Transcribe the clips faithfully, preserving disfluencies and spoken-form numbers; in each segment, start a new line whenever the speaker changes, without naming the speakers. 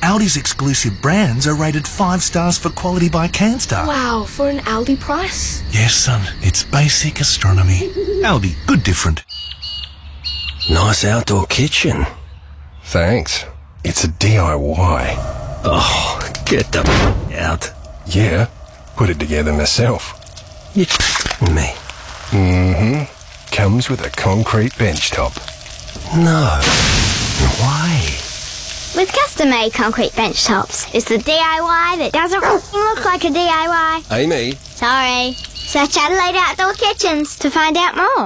Aldi's exclusive brands are rated five stars for quality by CanStar.
Wow, for an Aldi price?
Yes, son, it's basic astronomy. Aldi, good different.
Nice outdoor kitchen.
Thanks. It's a D I Y.
Oh, get the out.
Yeah, put it together myself.
You me.
Mm-hmm. Comes with a concrete bench top.
No. Why?
With custom-made concrete bench tops, it's the D I Y that doesn't look like a D I Y.
Amy.
Sorry. Search Adelaide Outdoor Kitchens to find out more.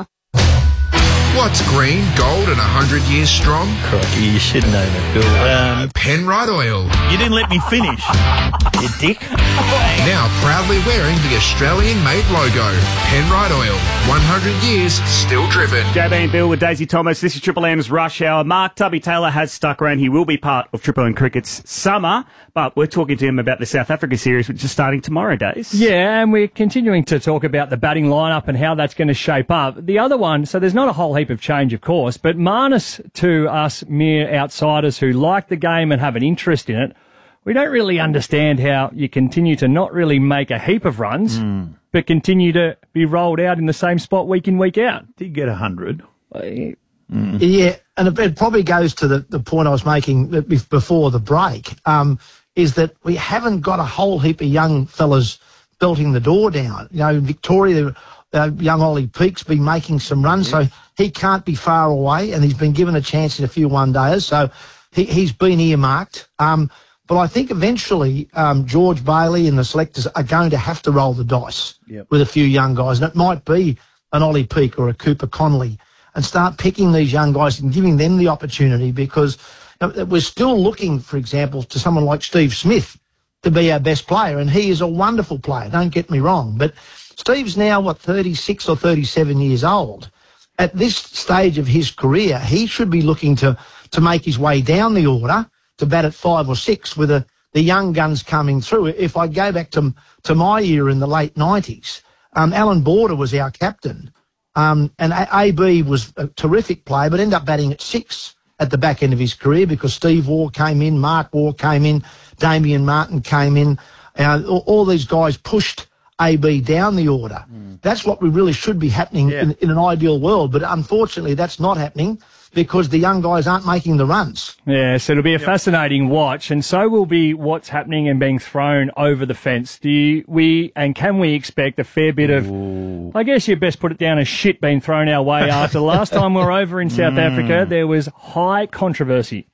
What's green, gold and one hundred years strong?
Crikey, you should know that, Bill. Um,
Penrite Oil.
you didn't let me finish, you dick.
Now proudly wearing the Australian-made logo. Penrite Oil. one hundred years, still driven.
J B and Bill with Daisy Thomas. This is Triple M's Rush Hour. Mark Tubby Taylor has stuck around. He will be part of Triple M Cricket's summer, but we're talking to him about the South Africa series, which is starting tomorrow, Days.
Yeah, and we're continuing to talk about the batting lineup and how that's going to shape up. The other one, so there's not a whole heap of change, of course, but Marnus, to us mere outsiders who like the game and have an interest in it, we don't really understand how you continue to not really make a heap of runs,
Mm.
but continue to be rolled out in the same spot week in, week out.
Did get a hundred.
Mm.
Yeah, and it, it probably goes to the, the point I was making before the break, um, is that we haven't got a whole heap of young fellas belting the door down. You know, Victoria, uh, young Ollie Peake's been making some runs, so he can't be far away, and he's been given a chance in a few one-dayers, so he, he's been earmarked. Um, but I think eventually um, George Bailey and the selectors are going to have to roll the dice
Yep.
with a few young guys, and it might be an Ollie Peake or a Cooper Connolly, and start picking these young guys and giving them the opportunity, because you know, we're still looking, for example, to someone like Steve Smith to be our best player, and he is a wonderful player, don't get me wrong, but Steve's now, what, thirty-six or thirty-seven years old. At this stage of his career, he should be looking to, to make his way down the order to bat at five or six with a, the young guns coming through. If I go back to, to my year in the late nineties, um, Alan Border was our captain, um, and A B was a terrific player, but ended up batting at six at the back end of his career because Steve Waugh came in, Mark Waugh came in, Damien Martin came in. Uh, all, all these guys pushed A B down the order. Mm. That's what we really should be happening
Yeah.
in, in an ideal world, but unfortunately that's not happening because the young guys aren't making the runs.
Yeah, so it'll be a fascinating watch, and so will be what's happening and being thrown over the fence. Do you, we and can we expect a fair bit of,
Ooh.
I guess you best put it down as shit being thrown our way after the last time we were over in South Africa, there was high controversy.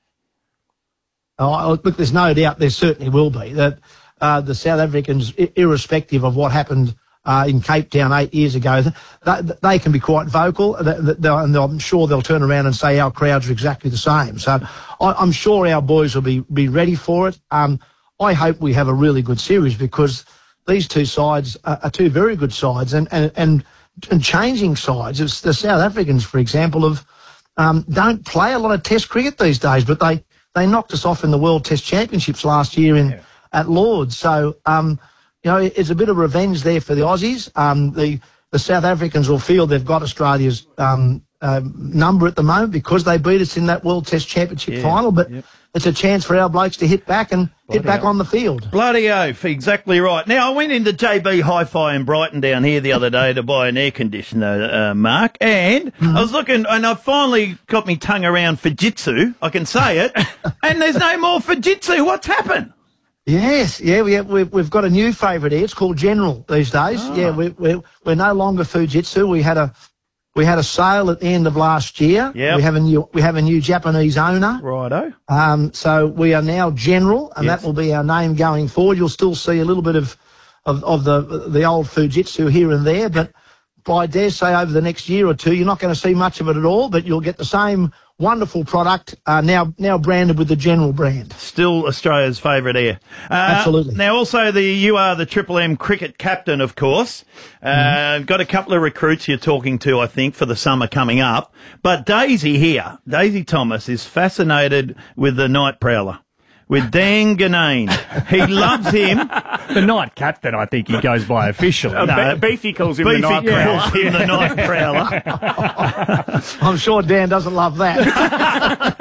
Oh, look, there's no doubt there certainly will be. That uh, the South Africans, I- irrespective of what happened uh, in Cape Town eight years ago, th- they can be quite vocal, th- th- they'll- and I'm sure they'll turn around and say our crowds are exactly the same. So I- I'm sure our boys will be, be ready for it. Um, I hope we have a really good series because these two sides are, are two very good sides and, and, and, and changing sides. It's the South Africans, for example, have, um, don't play a lot of Test cricket these days, but they, they knocked us off in the World Test Championships last year in, yeah. at Lords. So, um, you know, it's a bit of revenge there for the Aussies. Um, the, the South Africans will feel they've got Australia's um, uh, number at the moment because they beat us in that World Test Championship
Yeah,
final, but
yep.
it's a chance for our blokes to hit back and Bloody hit back oath. on the field.
Bloody oath, exactly right. Now, I went into J B Hi-Fi in Brighton down here the other day to buy an air conditioner, uh, Mark, and mm-hmm. I was looking, and I finally got my tongue around Fujitsu, I can say it, and there's no more Fujitsu. What's happened?
Yes, yeah, we have, we've, we've got a new favourite here. It's called General these days. Oh. Yeah, we, we're, we're no longer Fujitsu. We had a we had a sale at the end of last year.
Yep.
We have a new we have a new Japanese owner.
Righto.
Um, so we are now General, and yes. that will be our name going forward. You'll still see a little bit of of, of the the old Fujitsu here and there, but I dare say over the next year or two, you're not going to see much of it at all. But you'll get the same wonderful product, uh, now now branded with the General brand.
Still Australia's favourite air. Uh,
Absolutely.
Now, also, the you are the Triple M cricket captain, of course. Uh, mm-hmm. Got a couple of recruits you're talking to, I think, for the summer coming up. But Daisy here, Daisy Thomas, is fascinated with the Night Prowler, with Dan Ganane. He loves him.
The Night Captain, I think he goes by officially.
Uh,
no,
Be- Beefy calls him
Beefy
the Night Prowler.
calls him the Night Prowler.
I'm sure Dan doesn't love that.
I think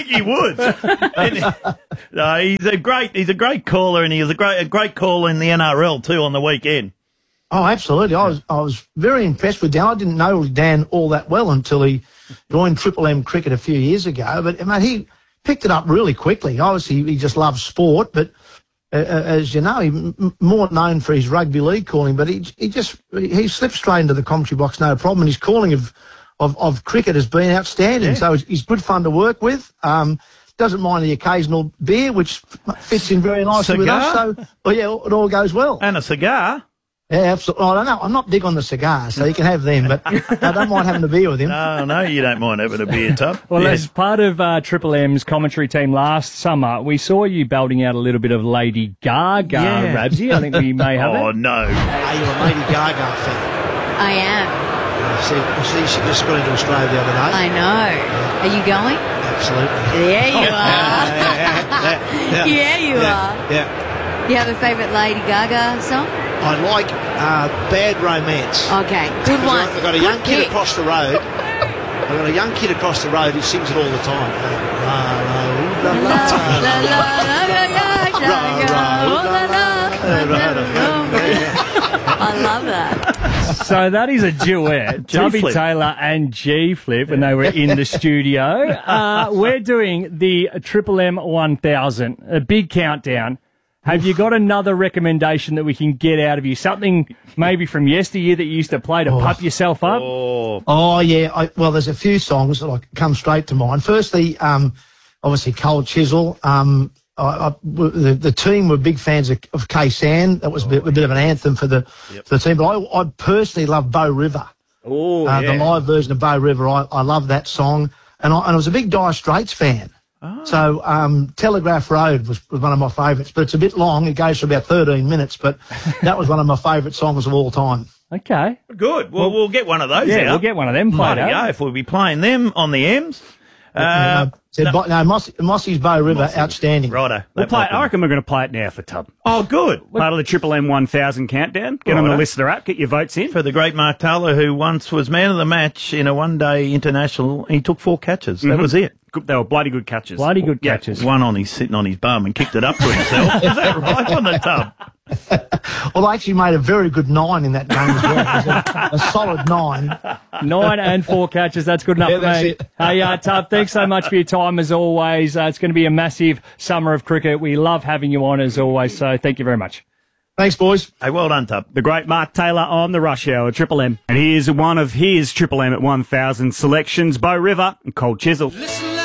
he would. And, no, he's a great, he's a great caller, and he was a great, a great caller in the N R L too on the weekend.
Oh, absolutely. I was I was very impressed with Dan. I didn't know Dan all that well until he joined Triple M Cricket a few years ago. But, mate, he picked it up really quickly. Obviously, he just loves sport, but uh, as you know, he's more known for his rugby league calling, but he he just he slipped straight into the commentary box, no problem. And his calling of, of, of cricket has been outstanding. Yeah. So he's, he's good fun to work with. Um, doesn't mind the occasional beer, which fits in very nicely
cigar?
with us. So, well, yeah, it all goes well.
And a cigar.
Yeah, absolutely. I don't know. I'm not big on the cigars, so you can have them, but I don't mind having a beer with him.
No, no, you don't mind having a beer, Tub.
Well,
yeah.
as part of uh, Triple M's commentary team last summer, we saw you belting out a little bit of Lady Gaga,
yeah.
Rabsy. I think we may have
oh,
it.
no.
Are you a Lady Gaga fan?
I am.
I see, I see she just got into Australia the other day.
I know.
Yeah.
Are you going?
Absolutely.
There you
oh,
are.
Yeah, yeah, yeah, yeah.
yeah you
yeah,
are.
Yeah.
You have a favourite Lady Gaga song?
I like uh, Bad Romance.
Okay, good one.
I've got a
good
young
pick.
kid across the road. I've got a young kid across the road who sings it all the time.
I love that.
So that is a duet, Tubby Taylor and G Flip, when they were in the studio. Uh, we're doing the Triple M one thousand, a big countdown. Have you got another recommendation that we can get out of you? Something maybe from yesteryear that you used to play to oh. pump yourself up?
Oh,
oh yeah. I, well, there's a few songs that like come straight to mind. Firstly, um, obviously Cold Chisel. Um, I, I, the, the team were big fans of, of K-San. That was a bit, a bit of an anthem for the, yep. for the team. But I, I personally love Bow River.
Oh,
uh,
yeah.
The live version of Bow River. I, I love that song. And I, and I was a big Dire Straits fan. Oh. So um, Telegraph Road was, was one of my favourites, but it's a bit long. It goes for about thirteen minutes, but that was one of my favourite songs of all time.
Okay.
Good. Well, we'll get one of those
yeah,
out.
we'll get one of them played out.
Yeah, if we'll be playing them on the M's. Uh,
no, so, no, no Mossy, Mossy's Bow River, Mossy. Outstanding.
Righto.
We'll play, I reckon we're going to play it now for Tub.
Oh, good.
Part of the Triple M one thousand countdown. Get Righto. On the listener app. Get your votes in.
For the great Mark Taylor, who once was man of the match in a one-day international. He took four catches. Mm-hmm. That was it.
Good, they were bloody good catches.
Bloody good
yeah.
catches.
One on his sitting on his bum and kicked it up to himself. Is that right on the Tub?
Well, I actually made a very good nine in that game as well. It was a, a solid nine.
Nine and four catches. That's good enough
yeah,
for
that's
me.
It.
Hey, uh, Tub, thanks so much for your time as always. Uh, it's going to be a massive summer of cricket. We love having you on as always, so thank you very much.
Thanks, boys.
Hey, well done, Tub.
The great Mark Taylor on the Rush Hour, Triple M. And here's one of his Triple M at one thousand selections, Bow River and Cold Chisel. Listen,